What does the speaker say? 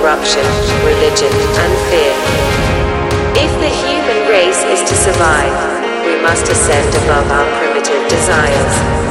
corruption, religion, and fear. If the human race is to survive, we must ascend above our primitive desires.